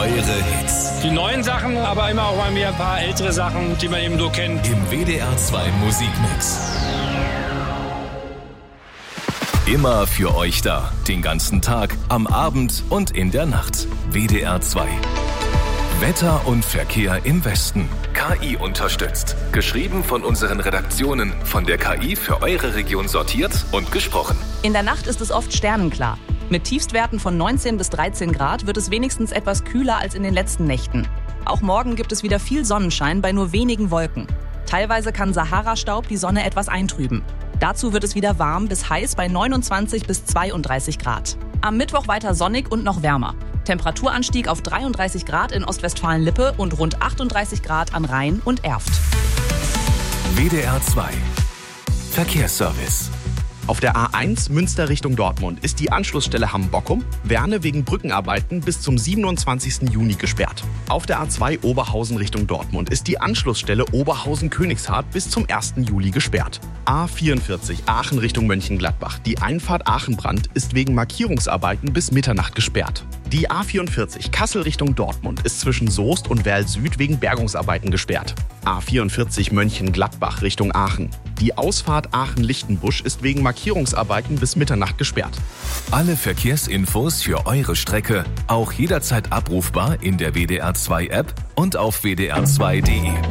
eure Hits. Die neuen Sachen, aber immer auch mal wieder ein paar ältere Sachen, die man eben so kennt. Im WDR 2 Musikmix. Immer für euch da. Den ganzen Tag, am Abend und in der Nacht. WDR 2. Wetter und Verkehr im Westen. KI unterstützt. Geschrieben von unseren Redaktionen. Von der KI für eure Region sortiert und gesprochen. In der Nacht ist es oft sternenklar. Mit Tiefstwerten von 19 bis 13 Grad wird es wenigstens etwas kühler als in den letzten Nächten. Auch morgen gibt es wieder viel Sonnenschein bei nur wenigen Wolken. Teilweise kann Sahara-Staub die Sonne etwas eintrüben. Dazu wird es wieder warm bis heiß bei 29 bis 32 Grad. Am Mittwoch weiter sonnig und noch wärmer. Temperaturanstieg auf 33 Grad in Ostwestfalen-Lippe und rund 38 Grad an Rhein und Erft. WDR 2 Verkehrsservice. Auf der A1 Münster Richtung Dortmund ist die Anschlussstelle Hamm-Bockum, Werne wegen Brückenarbeiten bis zum 27. Juni gesperrt. Auf der A2 Oberhausen Richtung Dortmund ist die Anschlussstelle Oberhausen-Königshardt bis zum 1. Juli gesperrt. A44 Aachen Richtung Mönchengladbach. Die Einfahrt Aachenbrand ist wegen Markierungsarbeiten bis Mitternacht gesperrt. Die A44 Kassel Richtung Dortmund ist zwischen Soest und Werl Süd wegen Bergungsarbeiten gesperrt. A44 Mönchengladbach Richtung Aachen. Die Ausfahrt Aachen-Lichtenbusch ist wegen Markierungsarbeiten bis Mitternacht gesperrt. Alle Verkehrsinfos für eure Strecke auch jederzeit abrufbar in der WDR 2 App und auf wdr2.de.